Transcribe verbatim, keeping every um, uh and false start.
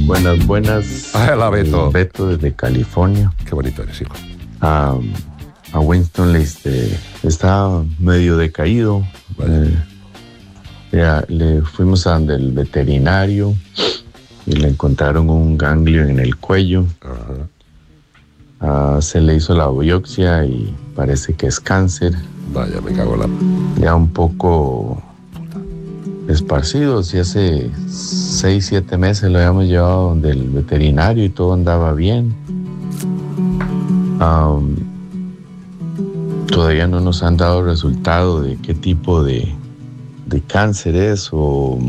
Buenas, buenas. Ah, la Beto. Eh, Beto desde California. Qué bonito eres, hijo. A, a Winston le este, está medio decaído. Vale. Eh, ya, le fuimos a donde el veterinario y le encontraron un ganglio en el cuello. Ajá. Uh, se le hizo la biopsia y parece que es cáncer. Vaya, me cago en la... Ya un poco esparcido. Si hace seis, siete meses lo habíamos llevado donde el veterinario y todo andaba bien. Um, todavía no nos han dado resultado de qué tipo de, de cáncer es o